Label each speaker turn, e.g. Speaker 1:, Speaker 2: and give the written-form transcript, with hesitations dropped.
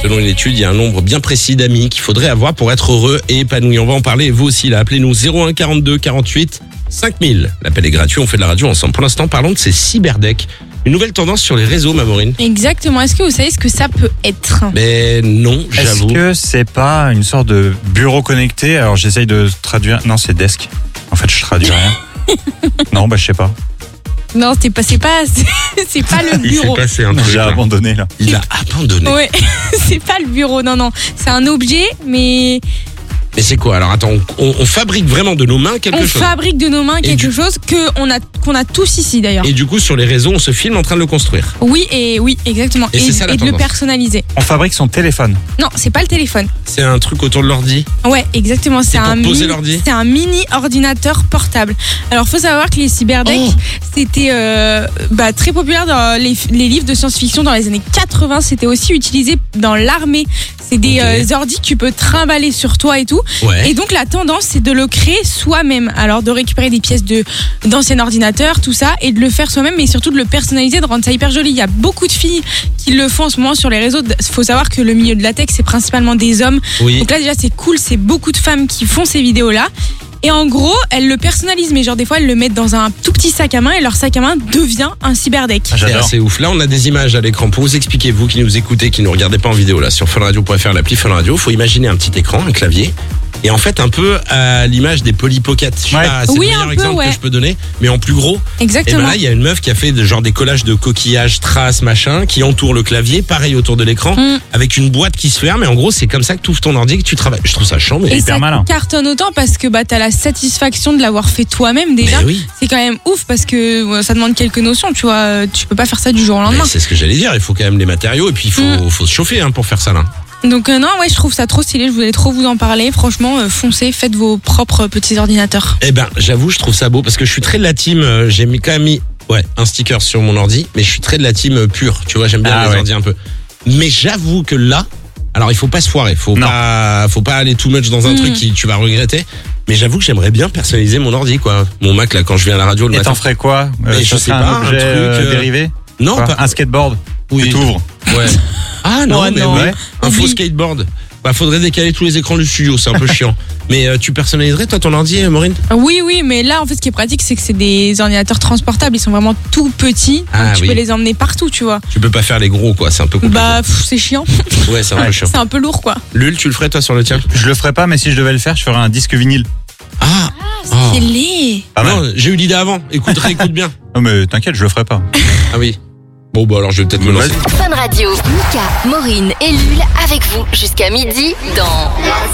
Speaker 1: Selon une étude, il y a un nombre bien précis d'amis qu'il faudrait avoir pour être heureux et épanoui. On va en parler, vous aussi, là. Appelez-nous 01 42 48 5000. L'appel est gratuit, on fait de la radio ensemble. Pour l'instant, parlons de ces cyberdecks. Une nouvelle tendance sur les réseaux, Maureen.
Speaker 2: Exactement. Est-ce que vous savez ce que ça peut être ?
Speaker 1: Mais non, j'avoue.
Speaker 3: Est-ce que c'est pas une sorte de bureau connecté ? Alors j'essaye de traduire. Non, c'est desk. En fait, je traduis rien. Non, je sais pas.
Speaker 2: Non, c'est pas le
Speaker 1: Il s'est
Speaker 2: bureau.
Speaker 1: passé un truc.
Speaker 3: J'ai
Speaker 1: là.
Speaker 3: abandonné là.
Speaker 1: Il a abandonné.
Speaker 2: Ouais, c'est pas le bureau. Non, c'est un objet, mais
Speaker 1: Mais c'est quoi ? Alors attends, on fabrique vraiment de nos mains quelque
Speaker 2: on
Speaker 1: chose.
Speaker 2: fabrique de nos mains
Speaker 1: Et
Speaker 2: quelque chose qu'on a tous ici d'ailleurs.
Speaker 1: Et du coup, sur les réseaux, on se filme en train de le construire.
Speaker 2: Oui, exactement.
Speaker 1: Et c'est ça, la
Speaker 2: de le
Speaker 1: tendance.
Speaker 2: personnaliser.
Speaker 3: On fabrique son téléphone.
Speaker 2: Non, c'est pas le téléphone.
Speaker 1: C'est un truc autour de l'ordi.
Speaker 2: Ouais, exactement.
Speaker 1: C'est pour poser l'ordi.
Speaker 2: C'est un mini ordinateur portable. Alors, faut savoir que les cyberdecks, c'était très populaire dans les livres de science-fiction dans les années 80. C'était aussi utilisé dans l'armée. C'est des ordis que tu peux trimballer sur toi et tout.
Speaker 1: Ouais.
Speaker 2: Et donc, la tendance, c'est de le créer soi-même. Alors, de récupérer des pièces d'anciens ordinateurs, tout ça, et de le faire soi-même, mais surtout de le personnaliser, de rendre ça hyper joli. Il y a beaucoup de filles qui le font en ce moment sur les réseaux. Il faut savoir que le milieu de la tech, c'est principalement des hommes.
Speaker 1: Oui.
Speaker 2: Donc là, déjà, c'est cool. C'est beaucoup de femmes qui font ces vidéos-là. Et en gros, elles le personnalisent, mais genre des fois, elles le mettent dans un tout petit sac à main et leur sac à main devient un cyberdeck.
Speaker 1: C'est
Speaker 3: J'adore.
Speaker 1: assez ouf. Là, on a des images à l'écran. Pour vous expliquer, vous qui nous écoutez, qui ne nous regardez pas en vidéo, là, sur funradio.fr, l'appli Fun Radio, il faut imaginer un petit écran, un clavier. Et en fait, un peu à l'image des Polly Pocket. Je sais
Speaker 3: Ouais.
Speaker 1: pas, c'est
Speaker 2: Oui,
Speaker 1: le
Speaker 2: un
Speaker 1: meilleur
Speaker 2: peu,
Speaker 1: exemple
Speaker 2: ouais.
Speaker 1: que je peux donner, mais en plus gros. Et
Speaker 2: Exactement.
Speaker 1: ben là, il y a une meuf qui a fait genre des collages de coquillages, traces, machin, qui entourent le clavier, pareil autour de l'écran, avec une boîte qui se ferme. Et en gros, c'est comme ça que tu ouvres ton ordi et que tu travailles. Je trouve ça chiant, mais
Speaker 2: Et
Speaker 3: hyper
Speaker 2: ça
Speaker 3: malin.
Speaker 2: cartonne autant parce que t'as la satisfaction de l'avoir fait toi-même déjà.
Speaker 1: Mais oui.
Speaker 2: C'est quand même ouf parce que ça demande quelques notions, tu vois. Tu peux pas faire ça du jour au lendemain.
Speaker 1: Mais c'est ce que j'allais dire. Il faut quand même les matériaux et puis il faut se chauffer pour faire ça là.
Speaker 2: Donc je trouve ça trop stylé. Je voulais trop vous en parler. Franchement, foncez, faites vos propres petits ordinateurs.
Speaker 1: Eh ben, j'avoue, je trouve ça beau parce que je suis très de la team. J'ai quand même mis un sticker sur mon ordi, mais je suis très de la team pure. Tu vois, j'aime bien les ordi un peu. Mais j'avoue que là, alors il faut pas se foirer, faut pas aller too much dans un truc qui tu vas regretter. Mais j'avoue que j'aimerais bien personnaliser mon ordi, quoi. Mon Mac là, quand je viens à la radio le
Speaker 3: Et
Speaker 1: matin.
Speaker 3: t'en ferais quoi ?
Speaker 1: Mais je
Speaker 3: Ça
Speaker 1: sais
Speaker 3: serait
Speaker 1: pas,
Speaker 3: un objet
Speaker 1: un truc,
Speaker 3: dérivé ?
Speaker 1: Non,
Speaker 3: Quoi,
Speaker 1: pas
Speaker 3: un skateboard
Speaker 1: Oui.
Speaker 3: que t'ouvres.
Speaker 1: Ouais. Ah non,
Speaker 2: Oh,
Speaker 1: mais
Speaker 2: non.
Speaker 1: oui.
Speaker 3: Ouais.
Speaker 1: Un faux
Speaker 2: Oui.
Speaker 1: skateboard. Faudrait décaler tous les écrans du studio, c'est un peu chiant. Mais tu personnaliserais toi ton ordi, Maureen ?
Speaker 2: Oui, mais là, en fait, ce qui est pratique, c'est que c'est des ordinateurs transportables. Ils sont vraiment tout petits.
Speaker 1: Ah,
Speaker 2: donc tu
Speaker 1: oui.
Speaker 2: peux les emmener partout, tu vois.
Speaker 1: Tu peux pas faire les gros, quoi. C'est un peu compliqué.
Speaker 2: C'est chiant.
Speaker 1: Ouais, c'est un peu chiant.
Speaker 2: C'est un peu lourd, quoi.
Speaker 1: Lul, tu le ferais toi sur le tien ?
Speaker 3: Je le ferais pas, mais si je devais le faire, je ferais un disque vinyle.
Speaker 1: Ah.
Speaker 2: C'est laid.
Speaker 3: Pas mal.
Speaker 1: Non, j'ai eu l'idée avant. Écoute bien.
Speaker 3: Non mais t'inquiète, je le ferai pas.
Speaker 1: Ah oui. Bon, alors je vais peut-être me lancer.
Speaker 4: Fun Radio, Mika, Maureen et Lul avec vous jusqu'à midi dans